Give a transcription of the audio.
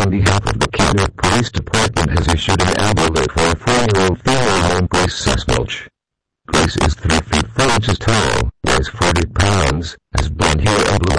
on behalf of the Kennewick Police Department has issued an ambulance for a 4-year-old female named Grace Sesmilch. Grace is 3 feet 4 inches tall, weighs 40 pounds, has blonde hair and blue